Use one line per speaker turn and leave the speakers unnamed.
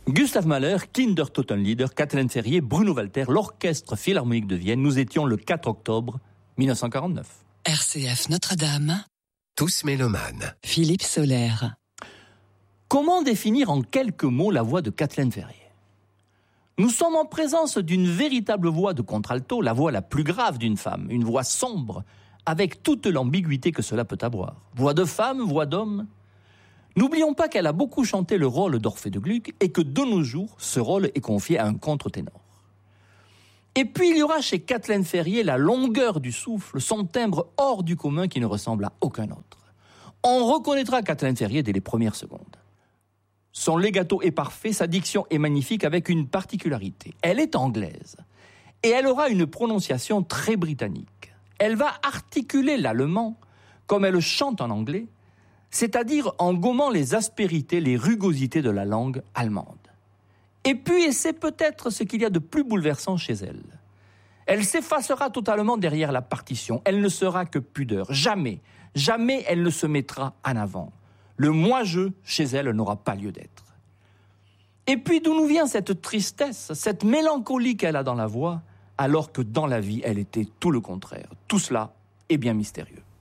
Gustav Mahler, Kindertotenlieder, Kathleen Ferrier, Bruno Walter, l'Orchestre Philharmonique de Vienne. Nous étions le 4 octobre 1949.
RCF Notre-Dame.
Tous mélomanes.
Philippe Sollaire.
Comment définir en quelques mots la voix de Kathleen Ferrier ? Nous sommes en présence d'une véritable voix de contralto, la voix la plus grave d'une femme, une voix sombre, avec toute l'ambiguïté que cela peut avoir. Voix de femme, voix d'homme. N'oublions pas qu'elle a beaucoup chanté le rôle d'Orphée de Gluck et que de nos jours, ce rôle est confié à un contre-ténor. Et puis il y aura chez Kathleen Ferrier la longueur du souffle, son timbre hors du commun qui ne ressemble à aucun autre. On reconnaîtra Kathleen Ferrier dès les premières secondes. Son legato est parfait, sa diction est magnifique avec une particularité. Elle est anglaise et elle aura une prononciation très britannique. Elle va articuler l'allemand comme elle chante en anglais, c'est-à-dire en gommant les aspérités, les rugosités de la langue allemande. Et puis, et c'est peut-être ce qu'il y a de plus bouleversant chez elle, elle s'effacera totalement derrière la partition. Elle ne sera que pudeur. Jamais elle ne se mettra en avant. Le moi-je, chez elle, n'aura pas lieu d'être. Et puis, d'où nous vient cette tristesse, cette mélancolie qu'elle a dans la voix, alors que dans la vie, elle était tout le contraire. Tout cela est bien mystérieux.